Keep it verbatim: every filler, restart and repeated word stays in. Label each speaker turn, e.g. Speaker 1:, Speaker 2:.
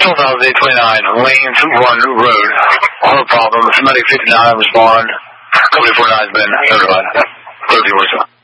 Speaker 1: twelve thousand eight twenty-nine, Lanes Run Road. All problem. Medic fifty-nine, respond. Company forty-nine has been notified. thirty or so.